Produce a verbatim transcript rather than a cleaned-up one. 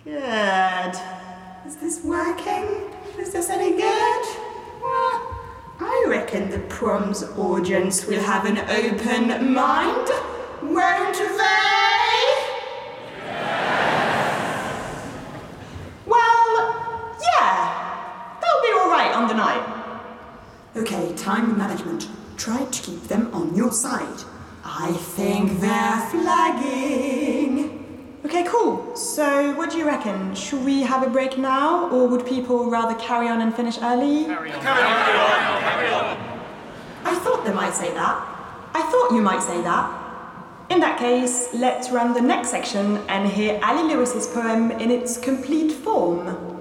Good. Is this working? Is this any good? Well, I reckon the prom's audience will have an open mind, won't they? Well, yeah, they'll be all right on the night. Okay, time management. Try to keep them on your side. I think they're flagging. Okay, cool. So, what do you reckon? Should we have a break now, or would people rather carry on and finish early? Carry on. Carry on. Carry on. Carry on. I thought they might say that. I thought you might say that. In that case, let's run the next section and hear Ali Lewis's poem in its complete form.